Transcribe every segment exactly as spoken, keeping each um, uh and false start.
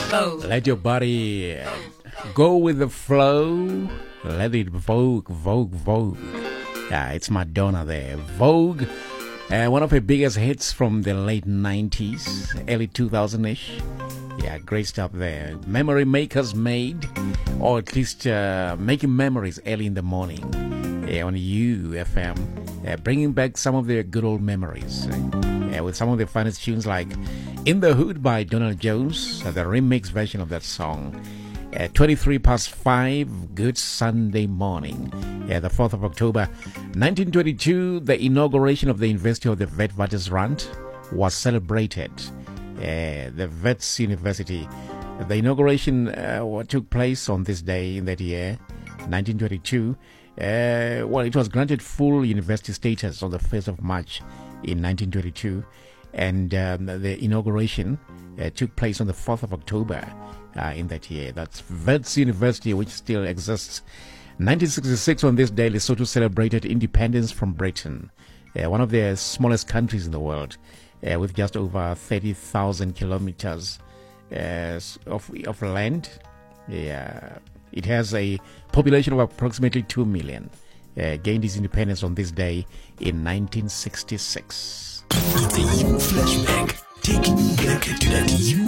flow. Let your body uh, go with the flow. Let it vogue, vogue, vogue. Yeah, it's Madonna there. Vogue. Uh, one of her biggest hits from the late nineties, early two thousand-ish. Yeah, great stuff there. Memory makers made, or at least uh, making memories early in the morning uh, on U F M. Uh, bringing back some of their good old memories. Uh, with some of the finest tunes like In the Hood by Donald Jones, uh, the remix version of that song. Uh, twenty-three past five, good Sunday morning. Uh, the fourth of October, nineteen twenty-two, the inauguration of the University of the Witwatersrand was celebrated. Uh, the Wits University. The inauguration uh, took place on this day in that year, nineteen twenty-two. Uh, well, it was granted full university status on the first of March in nineteen twenty-two. And um, the inauguration uh, took place on the fourth of October uh, in that year. That's Wits University, which still exists. nineteen sixty-six, on this day, Lesotho celebrated independence from Britain, uh, one of the smallest countries in the world, uh, with just over thirty thousand kilometers uh, of, of land. Yeah, it has a population of approximately two million. Uh, gained its independence on this day in nineteen sixty-six. It's a U flashback, taking you back to that U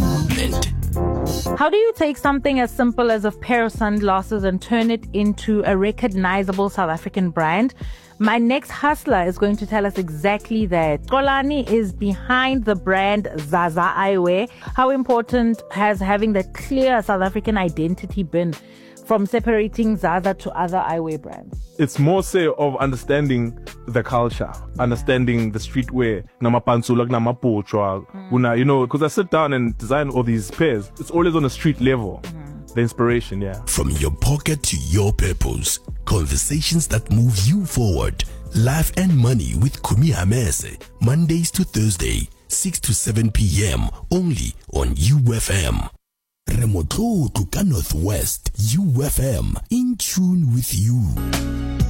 moment. How do you take something as simple as a pair of sunglasses and turn it into a recognizable South African brand? My next hustler is going to tell us exactly that. Xolani is behind the brand Zaza Eyewear. How important has having that clear South African identity been from separating Zaza to other eyewear brands? It's more say of understanding the culture, understanding the streetwear, namapantsula, namapochwa, una, you know, because I sit down and design all these pairs. It's always on a street level. Mm. The inspiration, yeah. From your pocket to your purpose, conversations that move you forward. Life and Money with Kumi Hamese, Mondays to Thursday, six to seven p.m. only on U F M. Remotlo to Northwest, U F M, in tune with you.